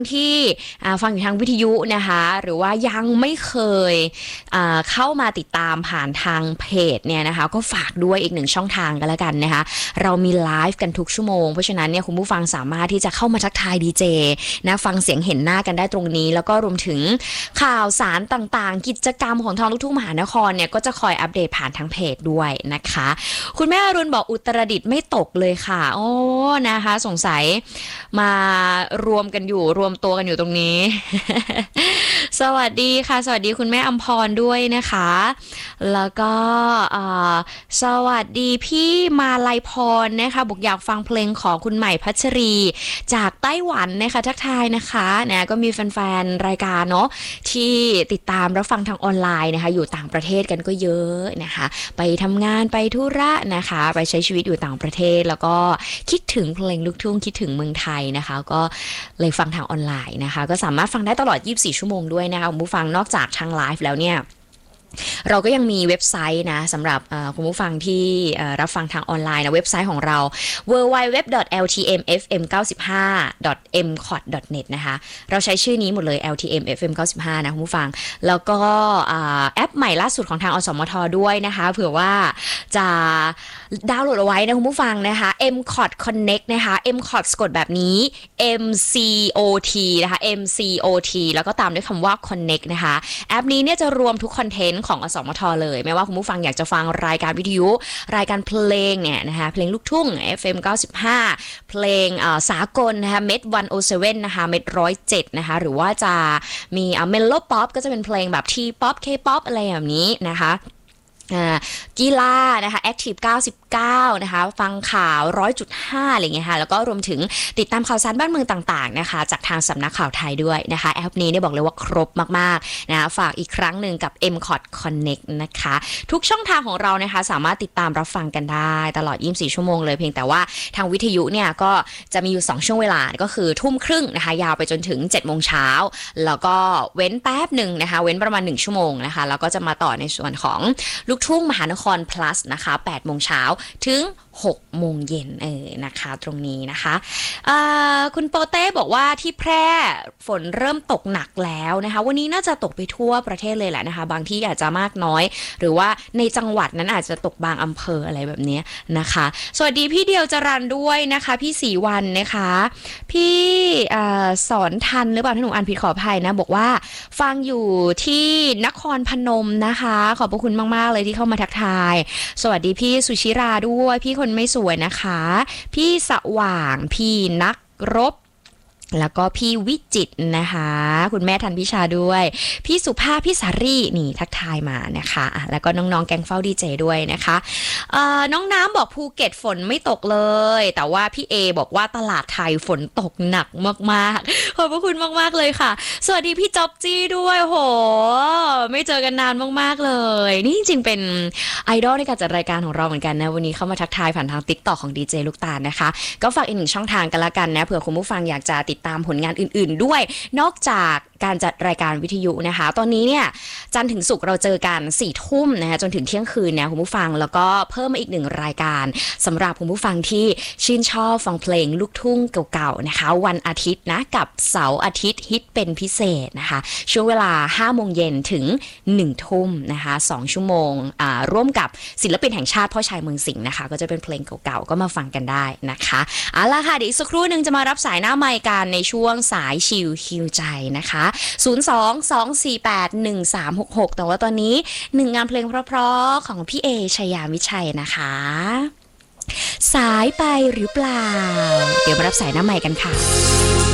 ที่ฟังอยู่ทางวิทยุนะคะหรือว่ายังไม่เคยเข้ามาติดตามผ่านทางเพจเนี่ยนะคะก็ฝากด้วยอีกหนึ่งช่องทางกันแล้วกันนะคะเรามีไลฟ์กันทุกชั่วโมงเพราะฉะนั้นเนี่ยคุณผู้ฟังสามารถที่จะเข้ามาทักทายดีเจนะฟังเสียงเห็นหน้ากันได้ตรงนี้แล้วก็รวมถึงข่าวสารต่างๆกิจกรรมของทางลูกทุ่งมหานครเนี่ยก็จะคอยอัปเดตผ่านทางเพจด้วยนะคะคุณแม่อรุณบอกอุตรดิตถ์ไม่ตกเลยค่ะโอ้นะคะสงสัยมารวมกันอยู่รวมตัวกันอยู่ตรงนี้ สวัสดีค่ะสวัสดีคุณแม่อำพรด้วยนะคะแล้วก็สวัสดีพี่มาลัยพรนะคะบอกอยากฟังเพลงของคุณใหม่พัชรีจากไต้หวันนะคะทักทายนะคะนะก็มีแฟนๆรายการเนาะที่ติดตามรับฟังทางออนไลน์นะคะอยู่ต่างประเทศกันก็เยอะนะคะไปทำงานไปธุระนะคะไปใช้ชีวิตอยู่ต่างประเทศแล้วก็คิดถึงเพลงลูกทุ่งคิดถึงเมืองไทยนะคะก็เลยฟังทางออนไลน์นะคะก็สามารถฟังได้ตลอด24ชั่วโมงด้วยนะคะคุณผู้ฟังนอกจากทางไลฟ์แล้วเนี่ยเราก็ยังมีเว็บไซต์นะสำหรับคุณผู้ฟังที่รับฟังทางออนไลน์นะเว็บไซต์ของเรา www.ltmfm95.mcot.net นะคะเราใช้ชื่อนี้หมดเลย ltmfm95 นะคุณผู้ฟังแล้วก็แอปใหม่ล่าสุดของทางอสมทด้วยนะคะเผื่อว่าจะดาวน์โหลดเอาไว้นะคุณผู้ฟังนะคะ mcot connect นะคะ mcot สะกดแบบนี้ mcot นะคะ mcot แล้วก็ตามด้วยคำว่า connect นะคะแอปนี้เนี่ยจะรวมทุกคอนเทนต์ของอสมทเลยไม่ว่าคุณผู้ฟังอยากจะฟังรายการวิทยุรายการเพลงเนี่ยนะคะเพลงลูกทุ่ง FM 95เพลงสากลนะคะเม็ด107นะคะเม็ด107นะคะหรือว่าจะมีเมโลป๊อปก็จะเป็นเพลงแบบทีป๊อปเคป๊อปอะไรแบบนี้นะคะกีฬานะคะ Active 99นะคะฟังข่าว 100.5 อะไรเงี้ยค่ะแล้วก็รวมถึงติดตามข่าวสารบ้านเมืองต่างๆนะคะจากทางสำนักข่าวไทยด้วยนะคะแอปนี้เนี่ยบอกเลยว่าครบมากๆนะคะฝากอีกครั้งหนึ่งกับ mcot connect นะคะทุกช่องทางของเรานะคะสามารถติดตามรับฟังกันได้ตลอด24ชั่วโมงเลยเพียงแต่ว่าทางวิทยุเนี่ยก็จะมีอยู่2ช่วงเวลาก็คือทุ่มครึ่งนะคะยาวไปจนถึง 7 โมงเช้าแล้วก็เว้นแป๊บหนึ่งนะคะเว้นประมาณ1ชั่วโมงนะคะแล้วก็จะมาต่อในส่วนของลูกทุ่งมหานคร plus นะคะ8 โมงเช้าถึง6 โมงเย็นนะคะตรงนี้นะคะคุณโปเต้บอกว่าที่แพร่ฝนเริ่มตกหนักแล้วนะคะวันนี้น่าจะตกไปทั่วประเทศเลยแหละนะคะบางที่อาจจะมากน้อยหรือว่าในจังหวัดนั้นอาจจะตกบางอำเภออะไรแบบนี้นะคะสวัสดีพี่เดียวจรันด้วยนะคะพี่ศรีวันนะคะพี่สอนทันหรือเปล่าถ้าหนูอ่านผิดขออภัยนะบอกว่าฟังอยู่ที่นครพนมนะคะขอบพระคุณมากๆเลยที่เข้ามาทักทายสวัสดีพี่สุชิราด้วยพี่คนไม่สวยนะคะพี่สว่างพี่นักรบแล้วก็พี่วิจิตรนะคะคุณแม่ทันพิชาด้วยพี่สุภาพพี่สารีนี่ทักทายมานะคะแล้วก็น้องๆแกงเฝ้าดีเจด้วยนะคะน้องน้ำบอกภูเก็ตฝนไม่ตกเลยแต่ว่าพี่เอบอกว่าตลาดไทยฝนตกหนักมากๆขอบพระคุณมากๆเลยค่ะสวัสดีพี่จ๊อบจี้ด้วยโหไม่เจอกันนานมากๆเลยนี่จริงๆเป็นไอดอลในการจัดรายการของเราเหมือนกันนะวันนี้เข้ามาทักทายผ่านทาง TikTok ของดีเจลูกตาลนะคะก็ฝากอีกหนึ่งช่องทางกันละกันนะเผื่อคุณผู้ฟังอยากจะติดตามผลงานอื่นๆด้วยนอกจากการจัดรายการวิทยุนะคะตอนนี้เนี่ยจันทร์ถึงศุกร์เราเจอกัน4 ทุ่มนะคะจนถึงเที่ยงคืนนะคุณผู้ฟังแล้วก็เพิ่มมาอีก1รายการสำหรับคุณผู้ฟังที่ชื่นชอบฟังเพลงลูกทุ่งเก่าๆนะคะวันอาทิตย์นะกับเสาร์อาทิตย์ฮิตเป็นพิเศษนะคะช่วงเวลา 5 โมงเย็นถึง 1 ทุ่มนะคะ2 ชั่วโมงร่วมกับศิลปินแห่งชาติพ่อชายเมืองสิงห์นะคะก็จะเป็นเพลงเก่าๆก็มาฟังกันได้นะคะเอาล่ะค่ะเดี๋ยวอีกสักครู่นึงจะมารับสายหน้าไมค์กันในช่วงสายชิลฮิวใจนะคะ02-248-1366แต่ว่าตอนนี้1งานเพลงเพราะๆของพี่เอชยามิชัยนะคะสายไปหรือเปล่าเดี๋ยวมารับสายหน้าใหม่กันค่ะ